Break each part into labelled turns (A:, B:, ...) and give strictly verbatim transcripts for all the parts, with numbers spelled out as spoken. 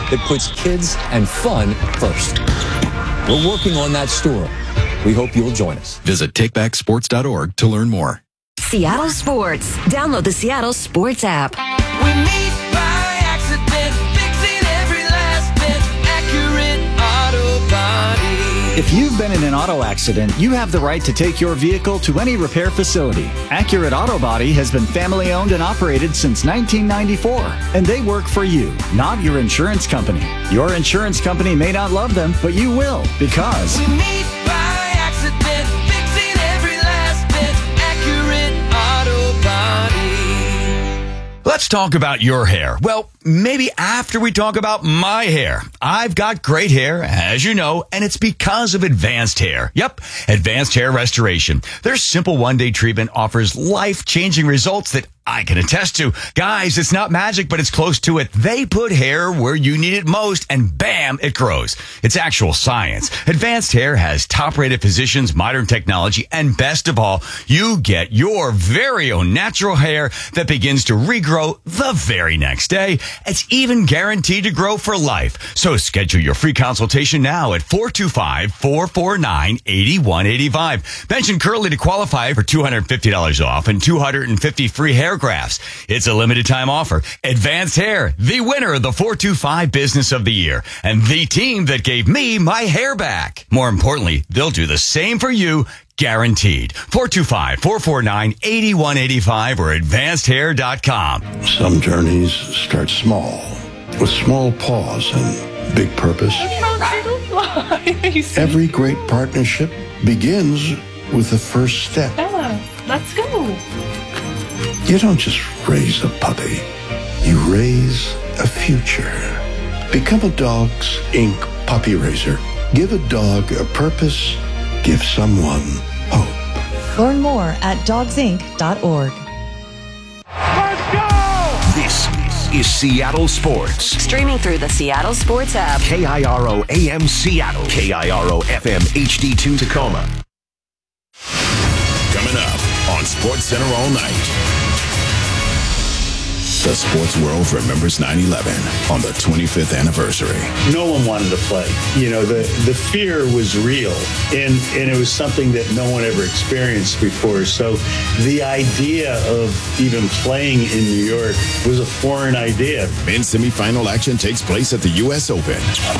A: that puts kids and fun first. We're working on that store. We hope you'll join us.
B: Visit take back sports dot org to learn more.
C: Seattle Sports. Download the Seattle Sports app.
D: We meet by accident, fixing every last bit. Accurate Auto Body.
E: If you've been in an auto accident, you have the right to take your vehicle to any repair facility. Accurate Auto Body has been family owned and operated since nineteen ninety-four, and they work for you, not your insurance company. Your insurance company may not love them, but you will, because
D: We meet by accident, fixing every last bit. Accurate Auto Body.
F: Let's talk about your hair. Well, maybe after we talk about my hair. I've got great hair, as you know, and it's because of Advanced Hair. Yep, Advanced Hair Restoration. Their simple one-day treatment offers life-changing results that I can attest to. Guys, it's not magic, but it's close to it. They put hair where you need it most, and bam, it grows. It's actual science. Advanced Hair has top-rated physicians, modern technology, and best of all, you get your very own natural hair that begins to regrow the very next day. It's even guaranteed to grow for life. So schedule your free consultation now at four two five, four four nine, eight one eight five. Mention Curly to qualify for two hundred fifty dollars off and two hundred fifty free hair grafts. It's a limited time offer. Advanced Hair, the winner of the four two five Business of the Year, and the team that gave me my hair back. More importantly, they'll do the same for you. Guaranteed. four two five, four four nine, eight one eight five or advanced hair dot com.
G: Some journeys start small, with small pause and big purpose. Every great partnership begins with the first step.
H: Bella, let's go.
G: You don't just raise a puppy, you raise a future. Become a Dogs Incorporated puppy raiser. Give a dog a purpose. Give someone hope.
I: Learn more at dogs inc dot org.
J: Let's go!
K: This is Seattle Sports.
C: Streaming through the Seattle Sports app.
K: K I R O A M Seattle. K I R O F M H D two Tacoma.
L: Coming up on Sports Center all night. The sports world remembers nine eleven on the twenty-fifth anniversary.
M: No one wanted to play. You know, the, the fear was real, and, and it was something that no one ever experienced before. So the idea of even playing in New York was a foreign idea.
L: Men's semifinal action takes place at the U S Open.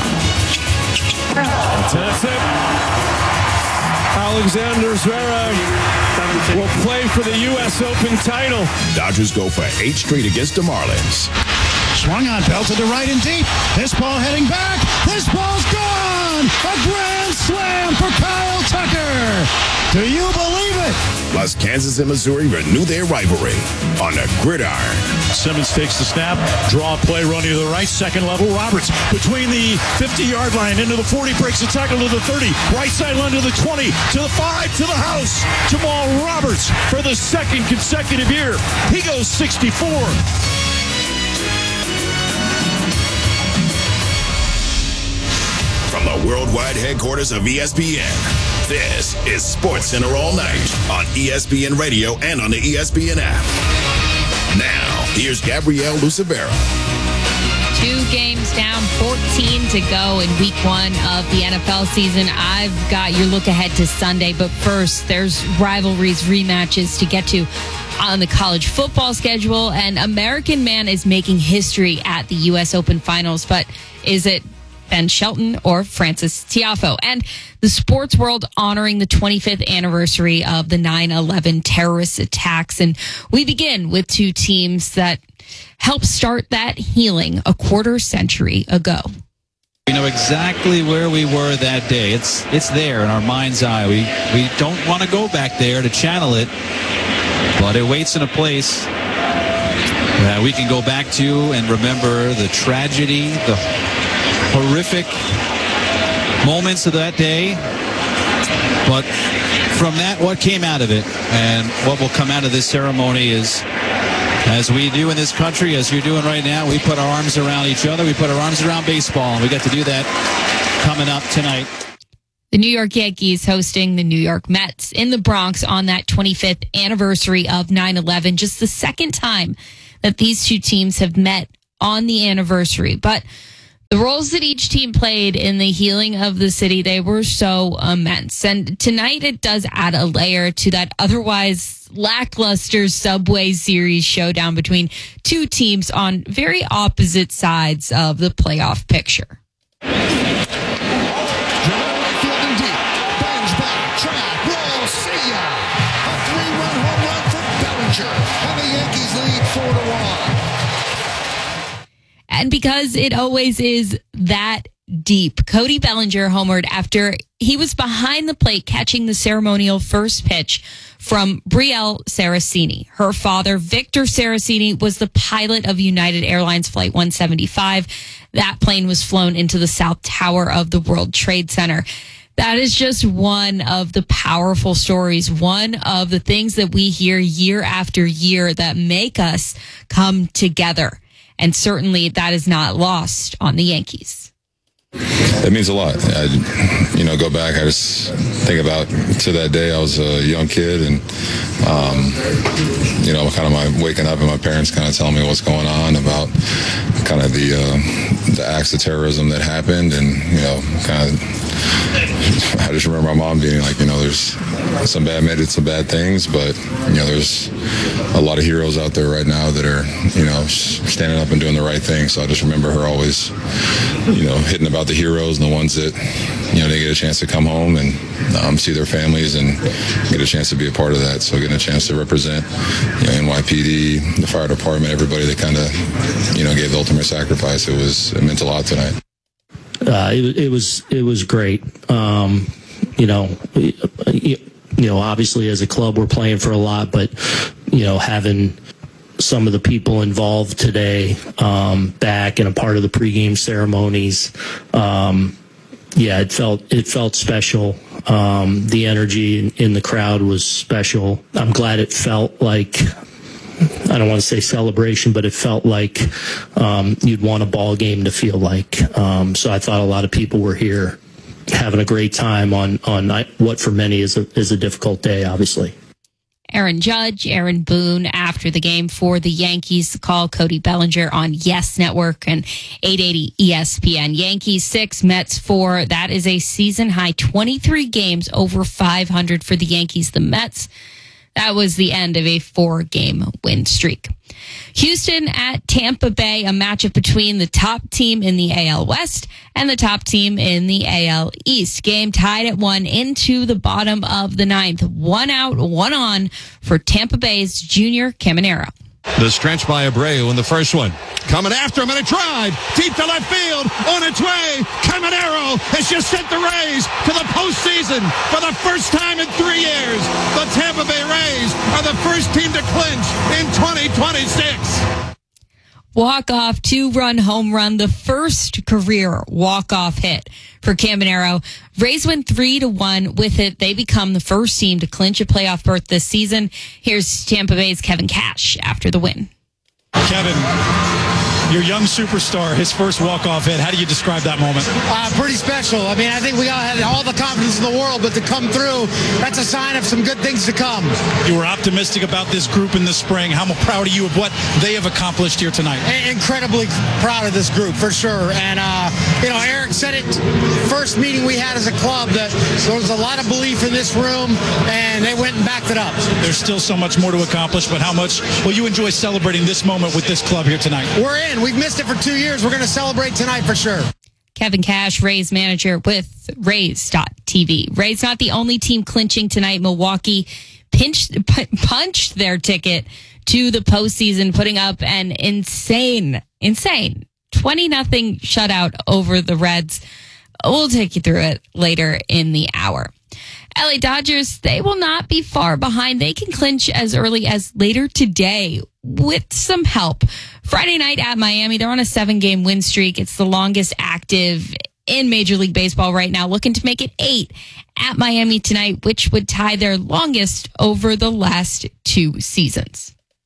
N: Alexander Zverev will play for the U S Open title.
L: Dodgers go for eight straight against the Marlins.
O: Swung on, belt to the right and deep. This ball heading back. This ball's gone. A grand slam for Kyle Tucker. Do you believe it?
L: Plus, Kansas and Missouri renew their rivalry on the gridiron.
P: Simmons takes the snap. Draw play running to the right. Second level. Roberts between the fifty-yard line into the forty. Breaks the tackle to the thirty. Right sideline to the twenty. To the five. To the house. Jamal Roberts for the second consecutive year. He goes sixty-four.
L: From the worldwide headquarters of E S P N, this is Sports Center all night on E S P N Radio and on the E S P N app. Now, here's Gabrielle Lucibera.
Q: Two games down, fourteen to go in week one of the N F L season. I've got your look ahead to Sunday, but first, there's rivalries, rematches to get to on the college football schedule, and American Man is making history at the U S Open Finals, but is it Ben Shelton or Francis Tiafoe? And the sports world honoring the twenty-fifth anniversary of the nine eleven terrorist attacks. And we begin with two teams that helped start that healing a quarter century ago.
R: We know exactly where we were that day. It's it's there in our mind's eye. We, we don't want to go back there to channel it, but it waits in a place that we can go back to and remember the tragedy, the horrific moments of that day, but from that, what came out of it and what will come out of this ceremony is, as we do in this country, as you're doing right now, we put our arms around each other, we put our arms around baseball, and we got to do that coming up tonight.
Q: The New York Yankees hosting the New York Mets in the Bronx on that twenty-fifth anniversary of nine eleven, just the second time that these two teams have met on the anniversary. But The roles that each team played in the healing of the city, they were so immense. And tonight it does add a layer to that otherwise lackluster Subway Series showdown between two teams on very opposite sides of the playoff picture.
O: And the Yankees lead four to one.
Q: And because it always is that deep, Cody Bellinger homered after he was behind the plate catching the ceremonial first pitch from Brielle Saraceni. Her father, Victor Saraceni, was the pilot of United Airlines Flight one seventy-five. That plane was flown into the South Tower of the World Trade Center. That is just one of the powerful stories, one of the things that we hear year after year that make us come together. And certainly that is not lost on the Yankees.
H: It means a lot. I, you know, go back, I just think about to that day. I was a young kid and, um, you know, kind of my waking up and my parents kind of telling me what's going on about kind of the, uh, the acts of terrorism that happened. And, you know, kind of, I just remember my mom being like, you know, there's some bad men did some bad things, but, you know, there's a lot of heroes out there right now that are, you know, standing up and doing the right thing. So I just remember her always, you know, hitting about the heroes and the ones that, you know, they get a chance to come home and um, see their families and get a chance to be a part of that. So getting a chance to represent, you know, N Y P D, the fire department, everybody that kind of, you know, gave the ultimate sacrifice. It was, it meant a lot tonight.
S: Uh, it, it was it was great. Um, you know, you, you know, obviously as a club we're playing for a lot, but you know, having some of the people involved today um, back and a part of the pregame ceremonies, um, yeah, it felt it felt special. Um, the energy in, in the crowd was special. I'm glad it felt like, I don't want to say celebration, but it felt like um, you'd want a ball game to feel like. Um, so I thought a lot of people were here having a great time on, on what for many is a, is a difficult day, obviously.
Q: Aaron Judge, Aaron Boone after the game for the Yankees. Call Cody Bellinger on Yes Network and eight eighty E S P N. Yankees six, Mets four. That is a season high twenty-three games over five hundred for the Yankees. The Mets, that was the end of a four-game win streak. Houston at Tampa Bay, a matchup between the top team in the A L West and the top team in the A L East. Game tied at one into the bottom of the ninth. One out, one on for Tampa Bay's Junior Caminero.
P: The stretch by Abreu in the first one. Coming after him, and a drive deep to left field. On its way, Caminero has just sent the Rays to the postseason for the first time in three years. The Tampa Bay Rays are the first team to clinch in twenty twenty-six.
Q: Walk-off two-run home run, the first career walk-off hit for Caminero. Rays win three to one with it. They become the first team to clinch a playoff berth this season. Here's Tampa Bay's Kevin Cash after the win.
P: Kevin, your young superstar, his first walk-off hit. How do you describe that moment?
T: Uh, pretty special. I mean, I think we all had all the confidence in the world, but to come through, that's a sign of some good things to come.
P: You were optimistic about this group in the spring. How proud are you of what they have accomplished here tonight?
T: Incredibly proud of this group, for sure. And, uh, you know, Eric said it first meeting we had as a club that there was a lot of belief in this room, and they went and backed it up.
P: There's still so much more to accomplish, but how much will you enjoy celebrating this moment with this club here tonight?
T: We're in. We've missed it for two years. We're going to celebrate tonight for sure.
Q: Kevin Cash, Rays manager with Rays dot T V. Rays not the only team clinching tonight. Milwaukee pinched, p- punched their ticket to the postseason, putting up an insane, insane twenty nothing shutout over the Reds. We'll take you through it later in the hour. L A Dodgers, they will not be far behind. They can clinch as early as later today with some help. Friday night at Miami, they're on a seven-game win streak. It's the longest active in Major League Baseball right now, looking to make it eight at Miami tonight, which would tie their longest over the last two seasons.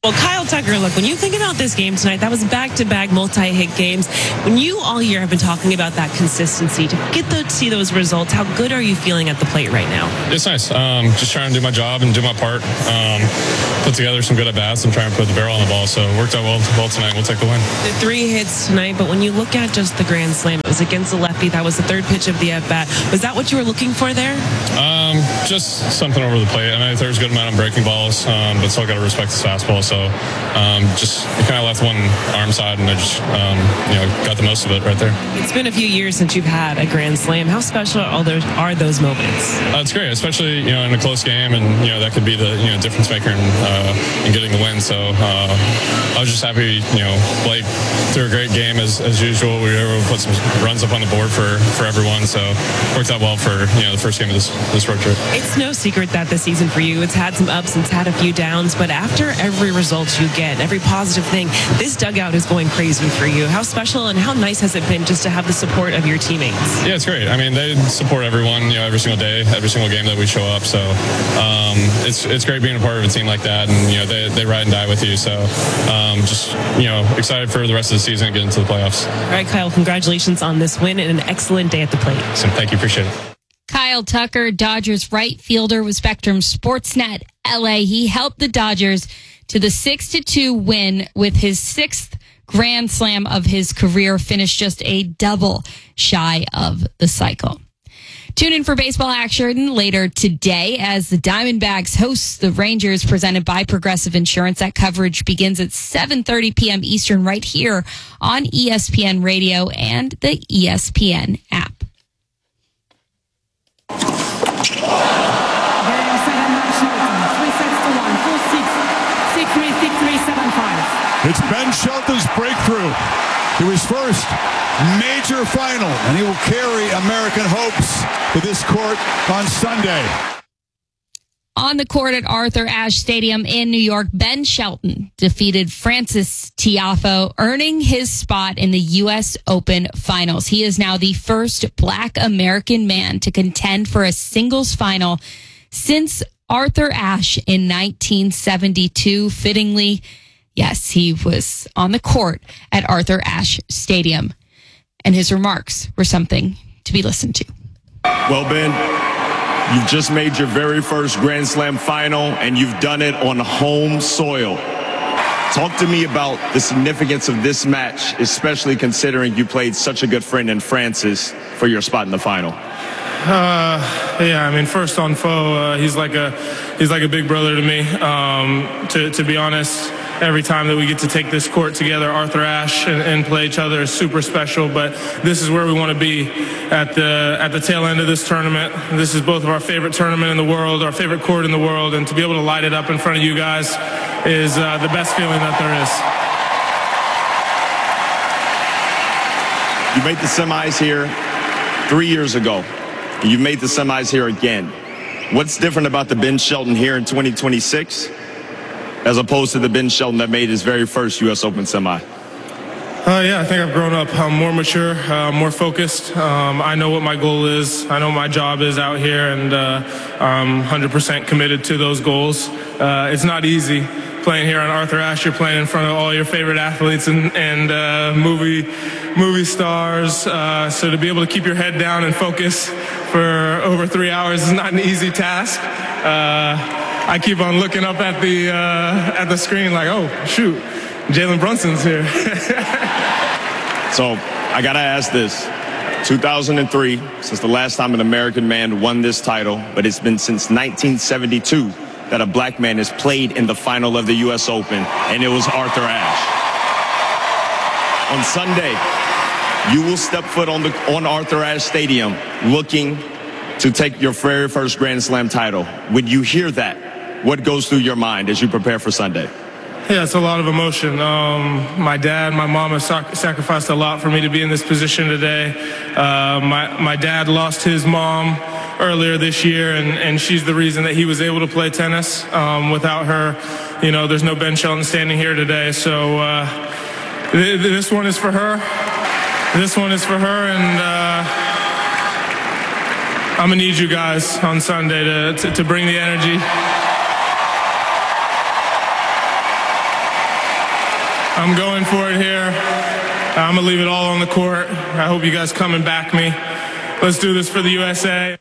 U: Well, Kyle Tucker, look, when you think about this game tonight, that was back-to-back multi-hit games. When you all year have been talking about that consistency, to get to see those results, how good are you feeling at the plate right now?
V: It's nice. Um, just trying to do my job and do my part. Um, put together some good at-bats and try and put the barrel on the ball. So it worked out well, well tonight. We'll take the win.
U: The three hits tonight, but when you look at just the grand slam, it was against the lefty. That was the third pitch of the at-bat. Was that what you were looking for there?
V: Um, just something over the plate. I mean, there's a good amount of breaking balls, um, but still got to respect his fastball. So um, just kind of left one arm side, and I just um, you know got the most of it right there.
U: It's been a few years since you've had a grand slam. How special are those, are those moments?
V: Uh, it's great, especially you know in a close game, and you know that could be the you know difference maker in, uh, in getting the win. So uh, I was just happy, you know, Blake threw a great game as, as usual. We were able to put some runs up on the board for, for everyone. So it worked out well for you know the first game of this this road trip.
U: It's no secret that this season for you, it's had some ups and it's had a few downs, but after every result you get, every positive thing, this dugout is going crazy for you. How special and how nice has it been just to have the support of your teammates?
V: Yeah, it's great. I mean, they support everyone, you know, every single day, every single game that we show up. So um, it's it's great being a part of a team like that, and you know they, they ride and die with you. So um, just you know excited for the rest of the season and get into the playoffs.
U: All right, Kyle, congratulations on this win and an excellent day at the plate.
V: So thank you, appreciate it.
Q: Kyle Tucker, Dodgers right fielder with Spectrum Sportsnet L A. He helped the Dodgers to the six to two win with his sixth grand slam of his career, finished just a double shy of the cycle. Tune in for baseball action later today as the Diamondbacks host the Rangers, presented by Progressive Insurance. That coverage begins at seven thirty p.m. Eastern right here on E S P N Radio and the E S P N app.
P: It's Ben Shelton's breakthrough to his first major final, and he will carry American hopes to this court on Sunday.
Q: On the court at Arthur Ashe Stadium in New York, Ben Shelton defeated Francis Tiafoe, earning his spot in the U S Open Finals. He is now the first Black American man to contend for a singles final since Arthur Ashe in nineteen seventy-two. Fittingly, yes, he was on the court at Arthur Ashe Stadium, and his remarks were something to be listened to.
W: Well, Ben, you've just made your very first Grand Slam final, and you've done it on home soil. Talk to me about the significance of this match, especially considering you played such a good friend in Francis for your spot in the final.
X: Uh, yeah, I mean, first on foe, uh, he's like a he's like a big brother to me. Um, to to be honest, every time that we get to take this court together, Arthur Ashe, and, and play each other is super special. But this is where we want to be at the at the tail end of this tournament. This is both of our favorite tournament in the world, our favorite court in the world, and to be able to light it up in front of you guys is uh, the best feeling that there is.
W: You made the semis here three years ago. You've made the semis here again. What's different about the Ben Shelton here in twenty twenty-six as opposed to the Ben Shelton that made his very first U S Open semi?
X: Uh, yeah, I think I've grown up. I'm more mature, uh, more focused. Um, I know what my goal is. I know what my job is out here, and uh, I'm one hundred percent committed to those goals. Uh, it's not easy playing here on Arthur Ashe. You're playing in front of all your favorite athletes and, and uh, movie movie stars. Uh, so to be able to keep your head down and focus for over three hours is not an easy task. Uh, I keep on looking up at the uh, at the screen like, oh, shoot, Jalen Brunson's here.
W: So I got to ask this. two thousand three, since the last time an American man won this title, but it's been since nineteen seventy-two that a black man has played in the final of the U S Open, and it was Arthur Ashe. On Sunday, you will step foot on the on Arthur Ashe Stadium looking to take your very first Grand Slam title. When you hear that, what goes through your mind as you prepare for Sunday?
X: Yeah, it's a lot of emotion. Um, my dad, my mom have sac- sacrificed a lot for me to be in this position today. Uh, my, my dad lost his mom earlier this year, and, and she's the reason that he was able to play tennis. Um, without her, you know, there's no Ben Shelton standing here today. So uh, th- this one is for her. This one is for her, and uh, I'm going to need you guys on Sunday to, to, to bring the energy. I'm going for it here. I'm going to leave it all on the court. I hope you guys come and back me. Let's do this for the U S A.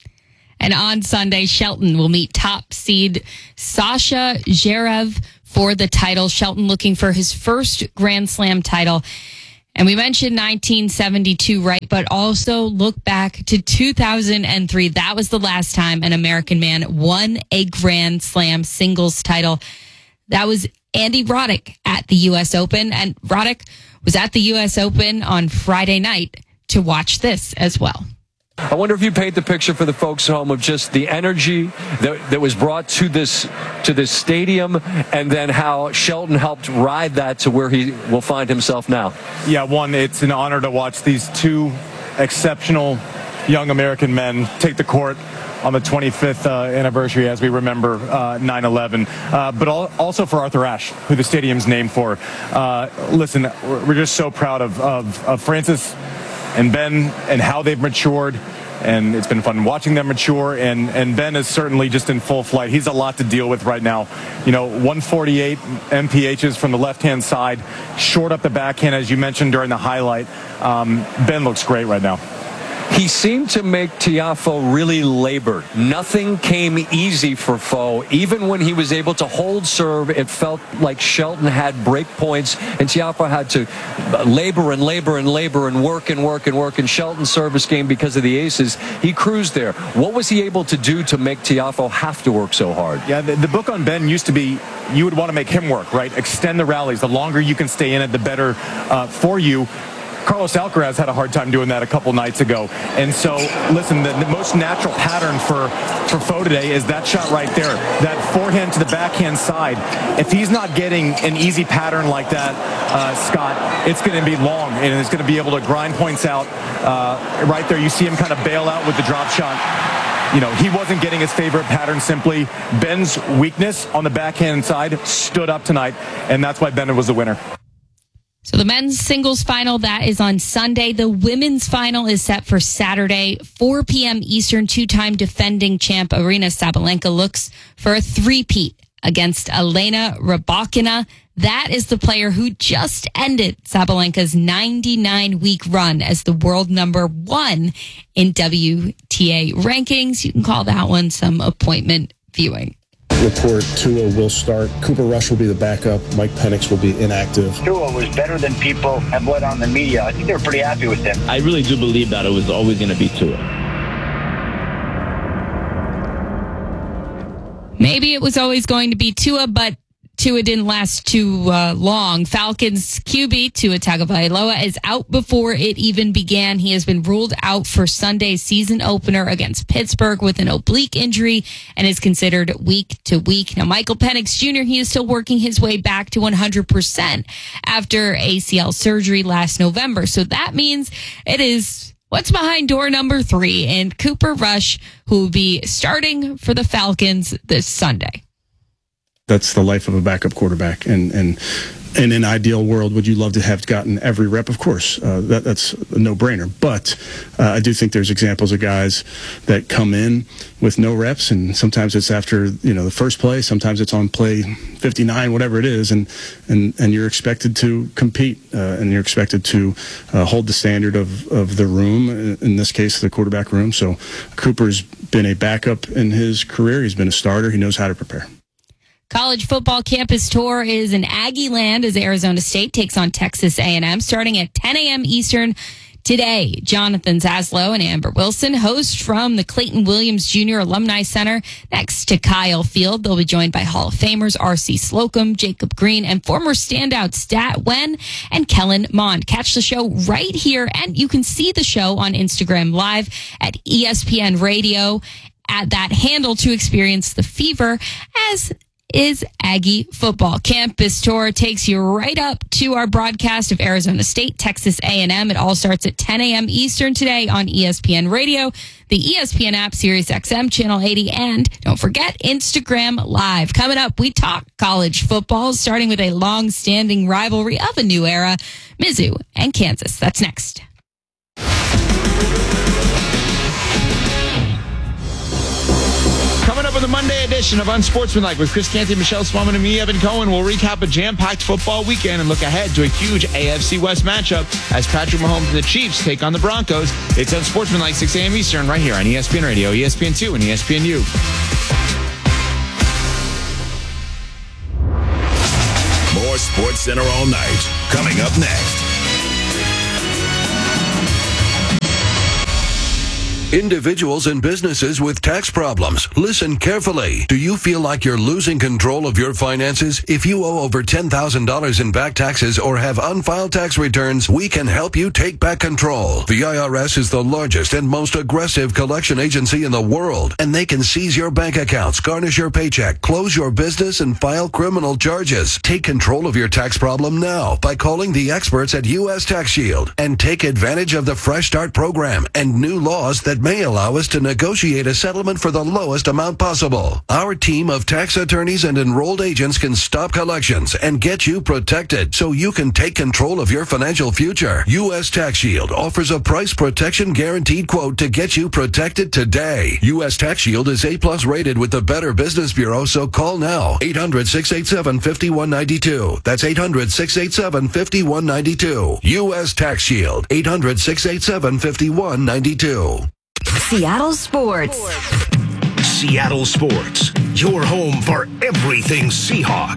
Q: And on Sunday, Shelton will meet top seed Sasha Zverev for the title. Shelton looking for his first Grand Slam title. And we mentioned nineteen seventy-two, right? But also look back to two thousand three. That was the last time an American man won a Grand Slam singles title. That was Andy Roddick at the U S Open. And Roddick was at the U S Open on Friday night to watch this as well.
A: I wonder if you paint the picture for the folks at home of just the energy that, that was brought to this to this stadium, and then how Shelton helped ride that to where he will find himself now.
B: Yeah, one, it's an honor to watch these two exceptional young American men take the court on the twenty-fifth uh, anniversary as we remember uh, nine eleven, uh, but al- also for Arthur Ashe, who the stadium's named for. Uh, listen, we're, we're just so proud of, of, of Frances and Ben and how they've matured, and it's been fun watching them mature, and, and Ben is certainly just in full flight. He's a lot to deal with right now. You know, one forty-eight M P Hs from the left-hand side, short up the backhand, as you mentioned during the highlight. Um, Ben looks great right now.
A: He seemed to make Tiafoe really labor. Nothing came easy for Foe. Even when he was able to hold serve, it felt like Shelton had break points, and Tiafoe had to labor and labor and labor and work and work and work. And Shelton's service game, because of the aces, he cruised there. What was he able to do to make Tiafoe have to work so hard?
B: Yeah, the, the book on Ben used to be, you would want to make him work, right? Extend the rallies. The longer you can stay in it, the better uh, for you. Carlos Alcaraz had a hard time doing that a couple nights ago. And so, listen, the, the most natural pattern for, for Foe today is that shot right there, that forehand to the backhand side. If he's not getting an easy pattern like that, uh, Scott, it's going to be long, and it's going to be able to grind points out uh, right there. You see him kind of bail out with the drop shot. You know, he wasn't getting his favorite pattern simply. Ben's weakness on the backhand side stood up tonight, and that's why Ben was the winner.
Q: So the men's singles final, that is on Sunday. The women's final is set for Saturday, four p.m. Eastern. Two-time defending champ Aryna Sabalenka looks for a three-peat against Elena Rybakina. That is the player who just ended Sabalenka's ninety-nine week run as the world number one in W T A rankings. You can call that one some appointment viewing.
D: Report Tua will start. Cooper Rush will be the backup. Mike Penix will be inactive.
E: Tua was better than people have let on the media. I think they were pretty happy with him.
Y: I really do believe that it was always going to be Tua.
Q: Maybe it was always going to be Tua, but Tua didn't last too uh, long. Falcons Q B Tua Tagovailoa is out before it even began. He has been ruled out for Sunday's season opener against Pittsburgh with an oblique injury and is considered week to week. Now, Michael Penix Junior, he is still working his way back to one hundred percent after A C L surgery last November. So that means it is what's behind door number three, and Cooper Rush, who will be starting for the Falcons this Sunday.
D: That's the life of a backup quarterback. And, and in an ideal world, would you love to have gotten every rep? Of course, uh, that, that's a no-brainer. But uh, I do think there's examples of guys that come in with no reps, and sometimes it's after, you know, the first play, sometimes it's on play fifty-nine, whatever it is, and and, and you're expected to compete, uh, and you're expected to uh, hold the standard of, of the room, in this case, the quarterback room. So Cooper's been a backup in his career. He's been a starter. He knows how to prepare.
Q: College football campus tour is in Aggie land as Arizona State takes on Texas A and M starting at ten a.m. Eastern today. Jonathan Zaslow and Amber Wilson host from the Clayton Williams Junior Alumni Center next to Kyle Field. They'll be joined by Hall of Famers R C Slocum, Jacob Green, and former standout Stat Wen and Kellen Mond. Catch the show right here, and you can see the show on Instagram Live at E S P N Radio at that handle to experience the fever as is Aggie football. Campus tour takes you right up to our broadcast of Arizona State, Texas A and M. It all starts at ten a.m. Eastern today on E S P N Radio, the E S P N app, Sirius X M, Channel eighty, and don't forget Instagram Live. Coming up, we talk college football, starting with a long-standing rivalry of a new era, Mizzou and Kansas. That's next.
Z: Coming up in the
C: Monday edition of Unsportsmanlike with Chris Canty, Michelle Smallman, and me, Evan Cohen. We'll recap a jam-packed football weekend and look ahead to a huge A F C West matchup as Patrick Mahomes and the Chiefs take on the Broncos. It's Unsportsmanlike, six a.m. Eastern, right here on E S P N Radio, E S P N two, and E S P N U.
L: More Sports Center all night. Coming up next.
F: Individuals and businesses with tax problems, listen carefully. Do you feel like you're losing control of your finances? If you owe over ten thousand dollars in back taxes or have unfiled tax returns, we can help you take back control. The I R S is the largest and most aggressive collection agency in the world, and they can seize your bank accounts, garnish your paycheck, close your business, and file criminal charges. Take control of your tax problem now by calling the experts at U S Tax Shield and take advantage of the Fresh Start program and new laws that may allow us to negotiate a settlement for the lowest amount possible. Our team of tax attorneys and enrolled agents can stop collections and get you protected so you can take control of your financial future. U S Tax Shield offers a price protection guaranteed quote to get you protected today. U S Tax Shield is A-plus rated with the Better Business Bureau, so call now. eight hundred, six eight seven, five one nine two. That's eight hundred, six eight seven, five one nine two. U S Tax Shield. eight hundred, six eight seven, five one nine two.
G: Seattle Sports.
K: Seattle Sports, your home for everything Seahawks.